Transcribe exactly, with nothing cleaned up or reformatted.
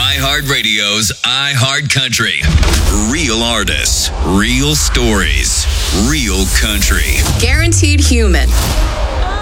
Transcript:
iHeartRadio's iHeartCountry. Real artists, real stories, real country. Guaranteed human.